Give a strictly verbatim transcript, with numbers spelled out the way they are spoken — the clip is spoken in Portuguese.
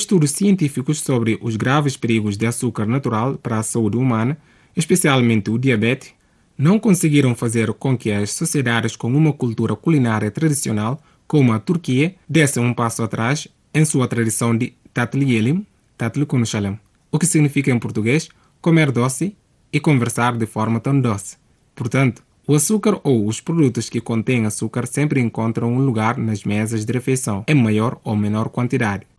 estudos científicos sobre os graves perigos de açúcar natural para a saúde humana, especialmente o diabetes, não conseguiram fazer com que as sociedades com uma cultura culinária tradicional, como a Turquia, dessem um passo atrás em sua tradição de tatlı yiyelim, tatlı konuşalım, o que significa em português comer doce e conversar de forma tão doce. Portanto, o açúcar ou os produtos que contêm açúcar sempre encontram um lugar nas mesas de refeição, em maior ou menor quantidade.